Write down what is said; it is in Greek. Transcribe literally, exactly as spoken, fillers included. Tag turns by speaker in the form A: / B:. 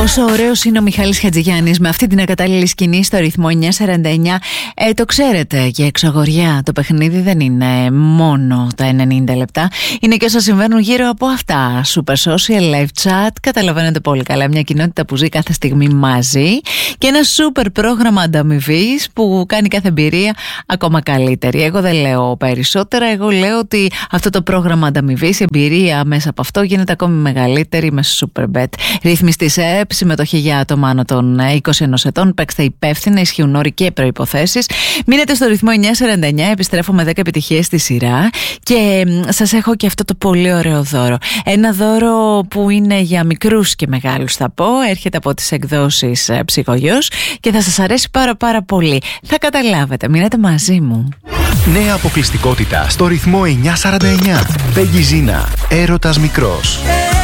A: Πόσο ωραίος είναι ο Μιχάλης Χατζηγιάννης με αυτή την ακατάλληλη σκηνή στο ρυθμό εννιά σαράντα εννιά. Ε, το ξέρετε, και εξωγοριά, το παιχνίδι δεν είναι μόνο τα ενενήντα λεπτά. Είναι και όσα συμβαίνουν γύρω από αυτά. Super social, live chat, καταλαβαίνετε πολύ καλά. Μια κοινότητα που ζει κάθε στιγμή μαζί και ένα super πρόγραμμα ανταμοιβής που κάνει κάθε εμπειρία ακόμα καλύτερη. Εγώ δεν λέω περισσότερα, εγώ λέω ότι αυτό το πρόγραμμα ανταμοιβής, η εμπειρία μέσα από αυτό γίνεται ακόμη μεγαλύτερη με Superbet. Ρύθμιστης ΕΕΠ, συμμετοχή για άτομα άνω των είκοσι ενός ετών. Παίξτε υπεύθυνα, ισχύουν όροι και προϋποθέσεις. Μείνετε στο ρυθμό εννιά σαράντα εννιά, επιστρέφω με δέκα επιτυχίες στη σειρά και σας έχω και αυτό το πολύ ωραίο δώρο. Ένα δώρο που είναι για μικρούς και μεγάλους, θα πω. Έρχεται από τις εκδόσεις Ψυχογιός και θα σας αρέσει πάρα πάρα πολύ. Θα καταλάβετε, μείνετε μαζί μου.
B: Νέα αποκλειστικότητα στο ρυθμό εννιά σαράντα εννιά. Πέγγι Ζίνα, έρωτας μικρός.